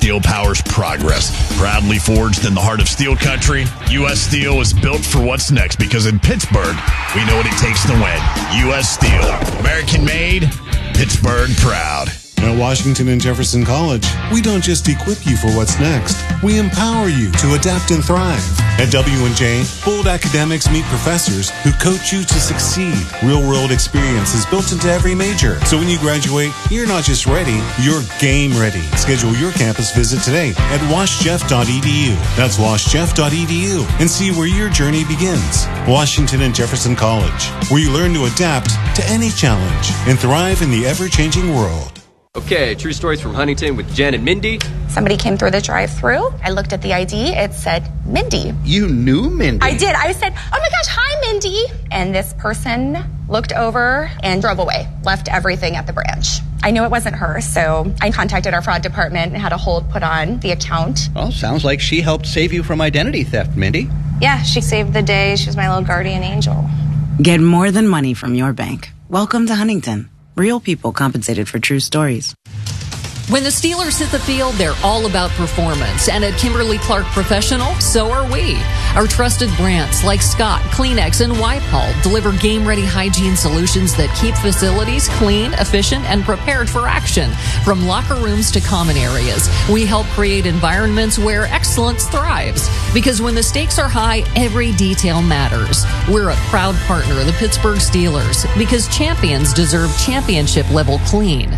steel powers progress. Proudly forged in the heart of steel country, U.S. Steel is built for what's next because in Pittsburgh, we know what it takes to win. U.S. Steel. American made, Pittsburgh proud. At Washington and Jefferson College, we don't just equip you for what's next. We empower you to adapt and thrive. At W&J, bold academics meet professors who coach you to succeed. Real-world experience is built into every major. So when you graduate, you're not just ready, you're game ready. Schedule your campus visit today at washjeff.edu. That's washjeff.edu and see where your journey begins. Washington and Jefferson College, where you learn to adapt to any challenge and thrive in the ever-changing world. Okay, true stories from Huntington with Jen and Mindy. Somebody came through the drive-thru. I looked at the ID. It said Mindy. You knew Mindy? I did. I said, oh my gosh, hi, Mindy. And this person looked over and drove away, left everything at the branch. I knew it wasn't her, so I contacted our fraud department and had a hold put on the account. Well, sounds like she helped save you from identity theft, Mindy. Yeah, she saved the day. She was my little guardian angel. Get more than money from your bank. Welcome to Huntington. Real people compensated for true stories. When the Steelers hit the field, they're all about performance. And at Kimberly-Clark Professional, so are we. Our trusted brands like Scott, Kleenex, and Wipe-All deliver game-ready hygiene solutions that keep facilities clean, efficient, and prepared for action. From locker rooms to common areas, we help create environments where excellence thrives. Because when the stakes are high, every detail matters. We're a proud partner of the Pittsburgh Steelers because champions deserve championship-level clean.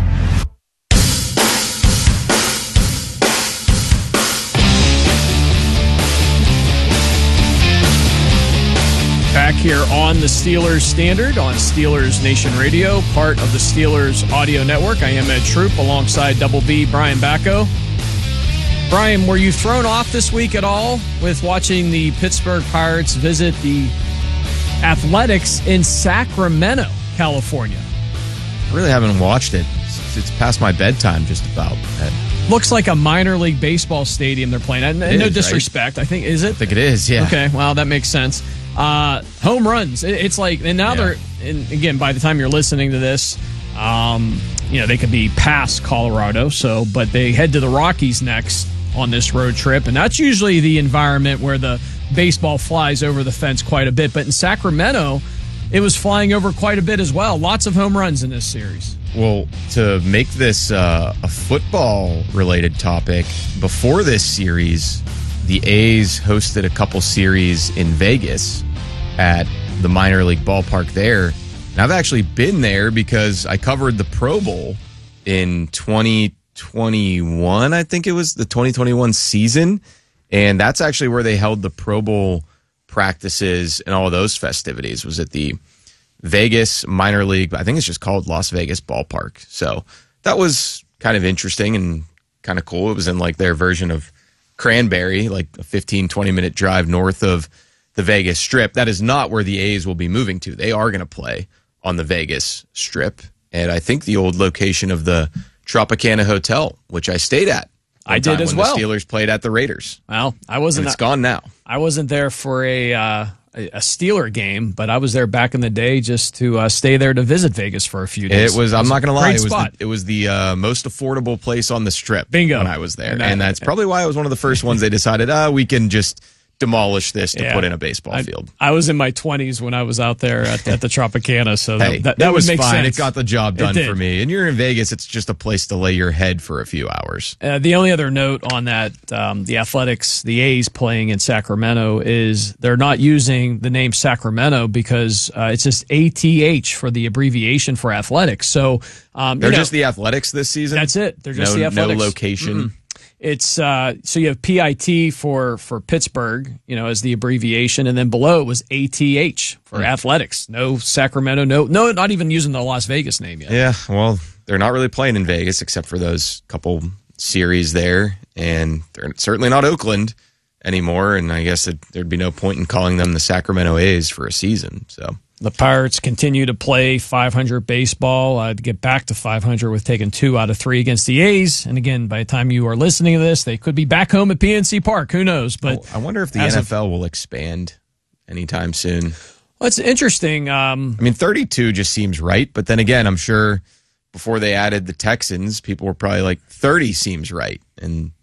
Back here on the Steelers Standard on Steelers Nation Radio, part of the Steelers Audio Network. I am Ed Troop alongside Double B, Brian Bacco. Brian, were you thrown off this week at all with watching the Pittsburgh Pirates visit the Athletics in Sacramento, California? I really haven't watched it. It's past my bedtime just about. Looks like a minor league baseball stadium they're playing at. No disrespect. Right? I think, is it? I think it is, yeah. Okay, well, that makes sense. Home runs. It's like, and now they're, and again, by the time you're listening to this, they could be past Colorado, but they head to the Rockies next on this road trip, and that's usually the environment where the baseball flies over the fence quite a bit. But in Sacramento, it was flying over quite a bit as well. Lots of home runs in this series. Well, to make this a football-related topic, before this series, the A's hosted a couple series in Vegas at the minor league ballpark there. And I've actually been there because I covered the Pro Bowl in 2021. I think it was the 2021 season. And that's actually where they held the Pro Bowl practices and all of those festivities, was at the Vegas minor league. I think it's just called Las Vegas Ballpark. So that was kind of interesting and kind of cool. It was in like their version of Cranberry, like a 15, 20-minute drive north of the Vegas Strip. That is not where the A's will be moving to. They are going to play on the Vegas Strip. And I think the old location of the Tropicana Hotel, which I stayed at. I did as well. The Steelers played at the Raiders. Well, I wasn't. And it's gone now. I wasn't there for a Steeler game, but I was there back in the day just to stay there to visit Vegas for a few days. It was. I'm not going to lie. It was the most affordable place on the Strip. Bingo. When I was there, and that's probably why I was one of the first ones they decided, we can just demolish this to put in a baseball field. I was in my 20s when I was out there at the Tropicana, so hey, that would was make fine. Sense. It got the job done for me. And you're in Vegas, it's just a place to lay your head for a few hours. The only other note on that, the Athletics, the A's playing in Sacramento, is they're not using the name Sacramento because it's just ATH for the abbreviation for Athletics. So they're just the Athletics this season? That's it. They're just the Athletics. No location. Mm-hmm. It's so you have PIT for Pittsburgh, as the abbreviation, and then below it was ATH for Athletics. No Sacramento, no, not even using the Las Vegas name yet. Yeah, well, they're not really playing in Vegas except for those couple series there, and they're certainly not Oakland anymore. And I guess there'd be no point in calling them the Sacramento A's for a season. So the Pirates continue to play 500 baseball to get back to 500 with taking 2 out of 3 against the A's. And again, by the time you are listening to this, they could be back home at PNC Park. Who knows? But I wonder if the NFL will expand anytime soon. Well, it's interesting. 32 just seems right. But then again, I'm sure before they added the Texans, people were probably like 30 seems right. And